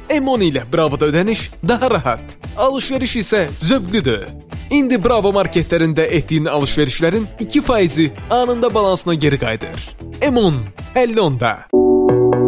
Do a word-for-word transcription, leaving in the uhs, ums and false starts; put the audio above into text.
Emon ilə Bravo'da ödəniş daha rahat, alışveriş isə zövqlüdür. İndi Bravo marketlərində etdiyin alışverişlərin iki faizi anında balansına geri qayıdır. Emon, əlli onda.